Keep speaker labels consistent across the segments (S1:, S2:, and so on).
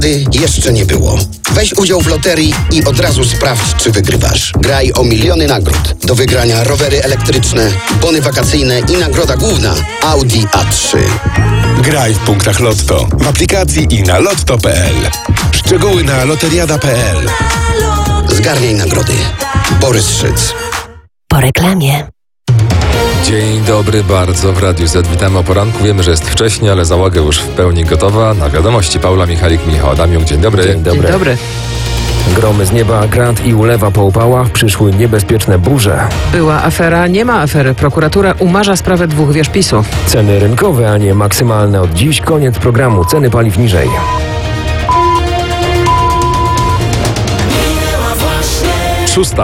S1: jeszcze nie było. Weź udział w loterii i od razu sprawdź, czy wygrywasz. Graj o miliony nagród. Do wygrania rowery elektryczne, bony wakacyjne i nagroda główna Audi A3.
S2: Graj w punktach Lotto, w aplikacji i na lotto.pl. Szczegóły na loteriada.pl.
S1: Zgarniaj nagrody. Borys Szyc.
S3: Po reklamie.
S4: Dzień dobry bardzo w Radiu Z. Witamy o poranku. Wiemy, że jest wcześnie, ale załoga już w pełni gotowa. Na wiadomości Paula Michalik, Michał Adamiuk. Dzień dobry.
S5: Dzień dobry.
S3: Dzień dobry.
S5: Gromy z nieba, grad i ulewa po upałach, przyszły niebezpieczne burze.
S3: Była afera, nie ma afery. Prokuratura umarza sprawę 2 wież PiS-u.
S5: Ceny rynkowe, a nie maksymalne. Od dziś koniec programu. Ceny paliw niżej.
S4: Szósta.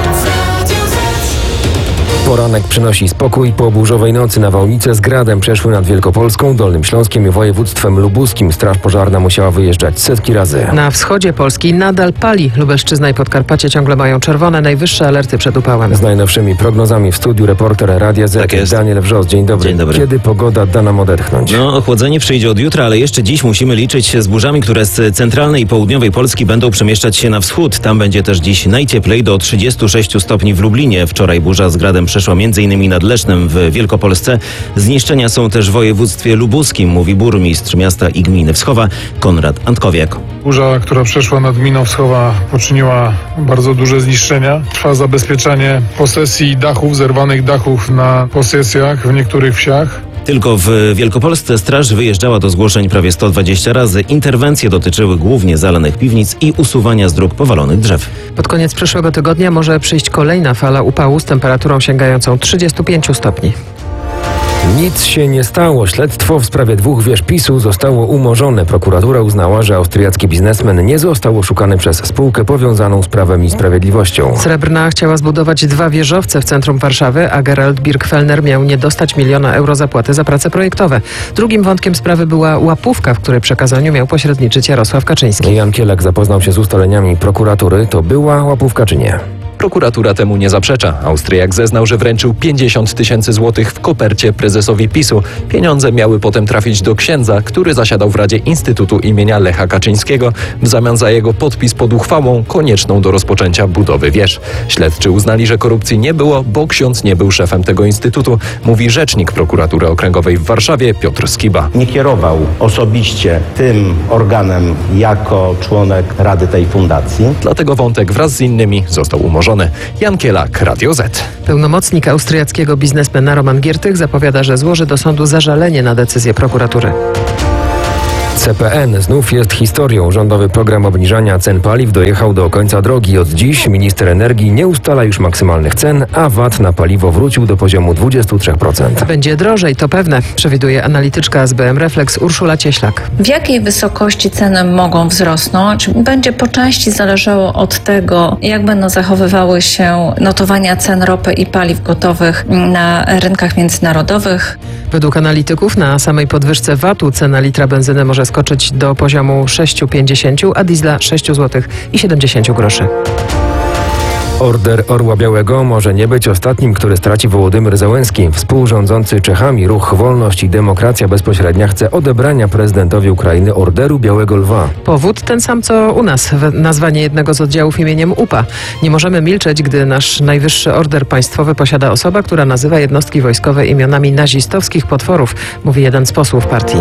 S5: Poranek przynosi spokój. Po burzowej nocy nawałnice z gradem przeszły nad Wielkopolską, Dolnym Śląskiem i województwem lubuskim. Straż pożarna musiała wyjeżdżać setki razy.
S3: Na wschodzie Polski nadal pali. Lubelszczyzna i Podkarpacie ciągle mają czerwone, najwyższe alerty przed upałem.
S5: Z najnowszymi prognozami w studiu reporter Radia Z.
S6: Tak jest.
S5: Daniel Wrzos. Dzień dobry.
S6: Dzień dobry.
S5: Kiedy pogoda da nam odetchnąć?
S6: Ochłodzenie przyjdzie od jutra, ale jeszcze dziś musimy liczyć się z burzami, które z centralnej i południowej Polski będą przemieszczać się na wschód. Tam będzie też dziś najcieplej, do 36 stopni w Lublinie. Wczoraj burza z gradem przeszła m.in. nad Lesznem w Wielkopolsce. Zniszczenia są też w województwie lubuskim, mówi burmistrz miasta i gminy Wschowa Konrad Antkowiak.
S7: Burza, która przeszła nad gminą Wschowa, poczyniła bardzo duże zniszczenia. Trwa zabezpieczanie posesji dachów, zerwanych dachów na posesjach w niektórych wsiach.
S6: Tylko w Wielkopolsce straż wyjeżdżała do zgłoszeń prawie 120 razy. Interwencje dotyczyły głównie zalanych piwnic i usuwania z dróg powalonych drzew.
S3: Pod koniec przyszłego tygodnia może przyjść kolejna fala upału z temperaturą sięgającą 35 stopni.
S5: Nic się nie stało. Śledztwo w sprawie 2 wież PiS-u zostało umorzone. Prokuratura uznała, że austriacki biznesmen nie został oszukany przez spółkę powiązaną z Prawem i Sprawiedliwością.
S3: Srebrna chciała zbudować 2 wieżowce w centrum Warszawy, a Gerald Birkfellner miał nie dostać 1 000 000 euro zapłaty za prace projektowe. Drugim wątkiem sprawy była łapówka, w której przekazaniu miał pośredniczyć Jarosław Kaczyński.
S5: Jan Kielak zapoznał się z ustaleniami prokuratury. To była łapówka czy nie?
S8: Prokuratura temu nie zaprzecza. Austriak zeznał, że wręczył 50 000 złotych w kopercie prezesowi PiS-u. Pieniądze miały potem trafić do księdza, który zasiadał w Radzie Instytutu imienia Lecha Kaczyńskiego w zamian za jego podpis pod uchwałą konieczną do rozpoczęcia budowy wież. Śledczy uznali, że korupcji nie było, bo ksiądz nie był szefem tego instytutu, mówi rzecznik prokuratury okręgowej w Warszawie Piotr Skiba.
S9: Nie kierował osobiście tym organem jako członek Rady tej fundacji.
S8: Dlatego wątek wraz z innymi został umorzony. Jan Kielak, Radio Z.
S3: Pełnomocnik austriackiego biznesmena Roman Giertych zapowiada, że złoży do sądu zażalenie na decyzję prokuratury.
S5: CPN znów jest historią. Rządowy program obniżania cen paliw dojechał do końca drogi. Od dziś minister energii nie ustala już maksymalnych cen, a VAT na paliwo wrócił do poziomu 23%.
S3: Będzie drożej, to pewne, przewiduje analityczka SBM Reflex Urszula Cieślak.
S10: W jakiej wysokości ceny mogą wzrosnąć, będzie po części zależało od tego, jak będą zachowywały się notowania cen ropy i paliw gotowych na rynkach międzynarodowych.
S3: Według analityków na samej podwyżce VAT-u cena litra benzyny może skoczyć do poziomu 6,50, a diesla 6,70 zł.
S5: Order Orła Białego może nie być ostatnim, który straci Wołodymyr Zełenski. Współrządzący Czechami ruch Wolność i Demokracja Bezpośrednia chce odebrania prezydentowi Ukrainy Orderu Białego Lwa.
S3: Powód ten sam co u nas, nazwanie jednego z oddziałów imieniem UPA. Nie możemy milczeć, gdy nasz najwyższy order państwowy posiada osoba, która nazywa jednostki wojskowe imionami nazistowskich potworów, mówi jeden z posłów partii.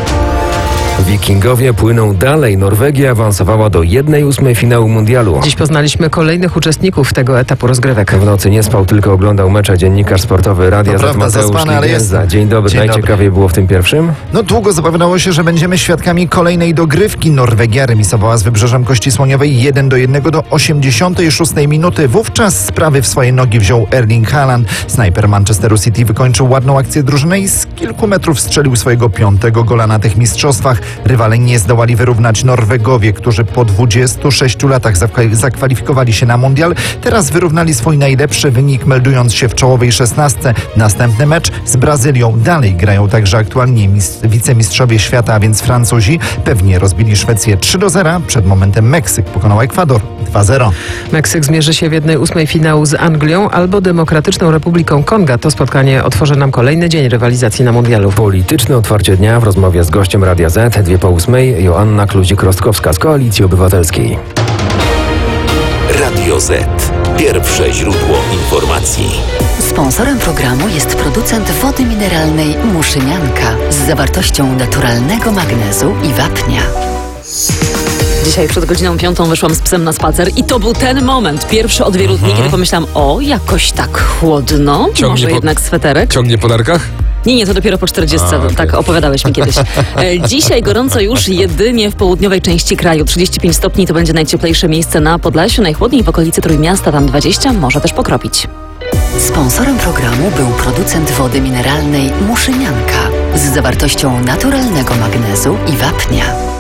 S5: Wikingowie płyną dalej. Norwegia awansowała do 1/8 finału mundialu.
S3: Dziś poznaliśmy kolejnych uczestników tego etapu rozgrywek.
S5: W nocy nie spał, tylko oglądał mecze dziennikarz sportowy Radia Z Mateusz Ligienza. Dzień dobry. Najciekawiej było w tym pierwszym?
S11: Długo zapowiadało się, że będziemy świadkami kolejnej dogrywki. Norwegia remisowała z Wybrzeżem Kości Słoniowej 1-1 do 86 minuty. Wówczas sprawy w swoje nogi wziął Erling Haaland. Snajper Manchesteru City wykończył ładną akcję drużyny i z kilku metrów strzelił swojego 5. gola na tych mistrzostwach. Rywale nie zdołali wyrównać. Norwegowie, którzy po 26 latach zakwalifikowali się na mundial, teraz wyrównali swój najlepszy wynik, meldując się w czołowej 16. Następny mecz z Brazylią. Dalej grają także aktualnie wicemistrzowie świata, a więc Francuzi. Pewnie rozbili Szwecję 3-0. Przed momentem Meksyk pokonał Ekwador 2-0.
S3: Meksyk zmierzy się w 1/8 finału z Anglią albo Demokratyczną Republiką Konga. To spotkanie otworzy nam kolejny dzień rywalizacji na mundialu.
S5: Polityczne otwarcie dnia w rozmowie z gościem Radia Z. Lat 7:02. Joanna Kluzik-Rostkowska z Koalicji Obywatelskiej.
S12: Radio Z. Pierwsze źródło informacji.
S13: Sponsorem programu jest producent wody mineralnej Muszynianka z zawartością naturalnego magnezu i wapnia.
S14: Dzisiaj przed godziną 5 wyszłam z psem na spacer i to był ten moment, pierwszy od wielu dni, kiedy pomyślałam, jakoś tak chłodno, może jednak sweterek.
S4: Ciągnie po nerkach?
S14: Nie, to dopiero po 40, tak opowiadałeś mi kiedyś. Dzisiaj gorąco już jedynie w południowej części kraju. 35 stopni to będzie najcieplejsze miejsce na Podlasiu, najchłodniej w okolicy Trójmiasta, tam 20, może też pokropić.
S13: Sponsorem programu był producent wody mineralnej Muszynianka z zawartością naturalnego magnezu i wapnia.